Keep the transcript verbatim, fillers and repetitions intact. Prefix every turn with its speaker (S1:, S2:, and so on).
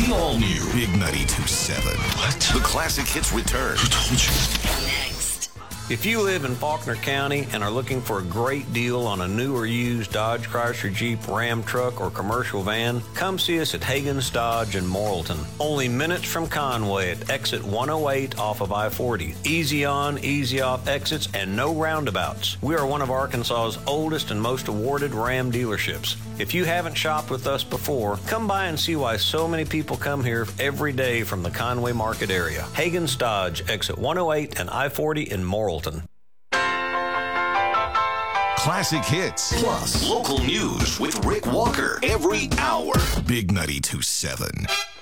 S1: The all-new Big ninety-two point seven.
S2: What?
S1: The classic hits return.
S2: Who told you?
S3: If you live in Faulkner County and are looking for a great deal on a new or used Dodge, Chrysler, Jeep, Ram truck, or commercial van, come see us at Hagen's Dodge in Morrilton. Only minutes from Conway at exit one oh eight off of I forty. Easy on, easy off exits, and no roundabouts. We are one of Arkansas's oldest and most awarded Ram dealerships. If you haven't shopped with us before, come by and see why so many people come here every day from the Conway market area. Hagen's Dodge, exit one oh eight and I forty in Morrilton.
S1: Classic hits.
S2: Plus, local news with Rick Walker every hour.
S1: Big ninety-two point seven.